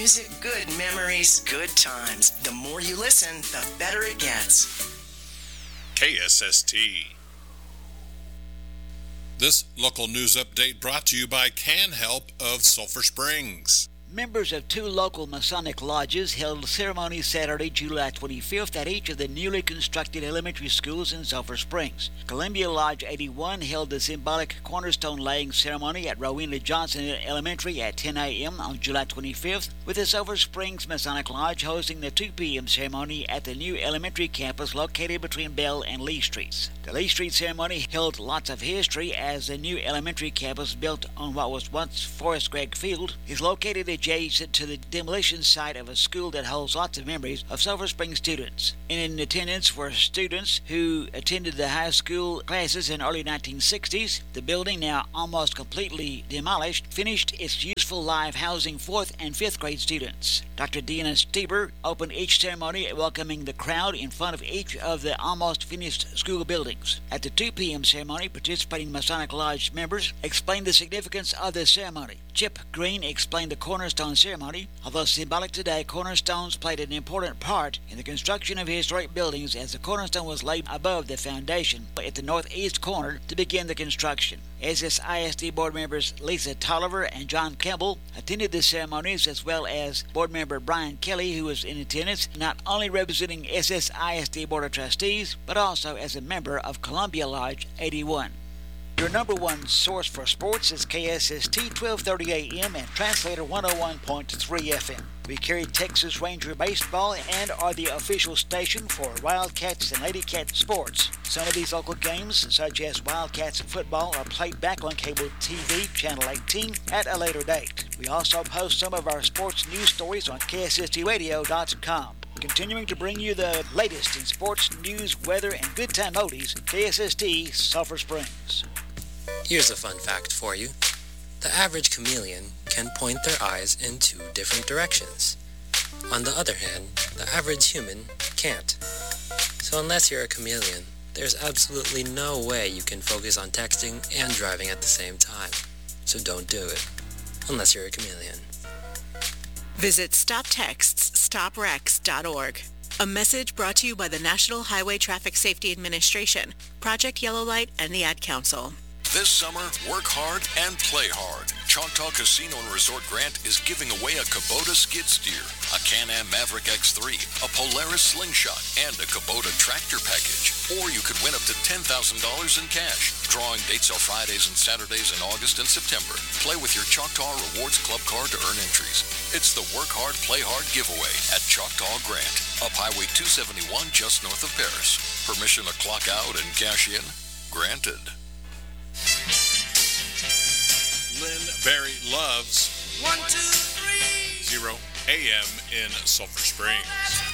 Music, good memories, good times. The more you listen, the better it gets. KSST. This local news update brought to you by CanHelp of Sulphur Springs. Members of two local Masonic lodges held ceremonies Saturday, July 25th at each of the newly constructed elementary schools in Sulphur Springs. Columbia Lodge 81 held the symbolic cornerstone laying ceremony at Rowena Johnson Elementary at 10 a.m. on July 25th, with the Sulphur Springs Masonic Lodge hosting the 2 p.m. ceremony at the new elementary campus located between Bell and Lee Streets. The Lee Street ceremony held lots of history as the new elementary campus built on what was once Forrest Gregg Field is located adjacent to the demolition site of a school that holds lots of memories of Sulphur Springs students. In attendance were students who attended the high school classes in early 1960s. The building, now almost completely demolished, finished its useful live housing 4th and 5th grade students. Dr. Deanna Stieber opened each ceremony, welcoming the crowd in front of each of the almost finished school buildings. At the 2 p.m. ceremony, participating Masonic Lodge members explained the significance of the ceremony. Chip Green explained the cornerstone ceremony. Although symbolic today, cornerstones played an important part in the construction of historic buildings, as the cornerstone was laid above the foundation at the northeast corner to begin the construction. SSISD board members Lisa Tolliver and John Campbell attended the ceremonies, as well as board member Brian Kelly, who was in attendance, not only representing SSISD Board of Trustees, but also as a member of Columbia Lodge 81. Your number one source for sports is KSST 1230 AM and Translator 101.3 FM. We carry Texas Ranger baseball and are the official station for Wildcats and Lady Cat sports. Some of these local games, such as Wildcats football, are played back on cable TV, Channel 18, at a later date. We also post some of our sports news stories on KSSTradio.com. Continuing to bring you the latest in sports, news, weather, and good time oldies, KSST Sulphur Springs. Here's a fun fact for you. The average chameleon can point their eyes in 2 different directions. On the other hand, the average human can't. So unless you're a chameleon, there's absolutely no way you can focus on texting and driving at the same time. So don't do it, unless you're a chameleon. Visit StopTextsStopWrecks.org. A message brought to you by the National Highway Traffic Safety Administration, Project Yellow Light, and the Ad Council. This summer, work hard and play hard. Choctaw Casino and Resort Grant is giving away a Kubota skid steer, a Can-Am Maverick X3, a Polaris Slingshot, and a Kubota tractor package. Or you could win up to $10,000 in cash. Drawing dates are Fridays and Saturdays in August and September. Play with your Choctaw Rewards Club card to earn entries. It's the Work Hard, Play Hard giveaway at Choctaw Grant, up Highway 271 just north of Paris. Permission to clock out and cash in? Granted. Lynn Berry loves 1, 2, 3 0 AM in Sulphur Springs.